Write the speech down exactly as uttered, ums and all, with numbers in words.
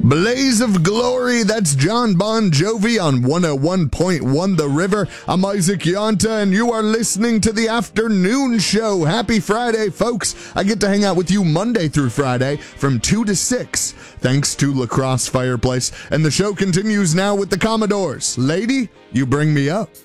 Blaze of Glory, that's John Bon Jovi on one oh one point one The River. I'm Isaac Yonta, and you are listening to the Afternoon Show. Happy Friday, folks. I get to hang out with you Monday through Friday from two to six, thanks to La Crosse Fireplace. And the show continues now with the Commodores. Lady, you bring me up.